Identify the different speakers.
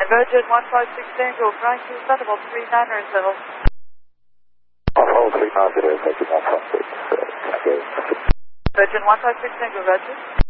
Speaker 1: Virgin 156 Tango, flying to Thunderbolt 39er settle.
Speaker 2: Apollo 390, Virgin 156, Tango.
Speaker 1: Virgin 156 Tango, Virgin.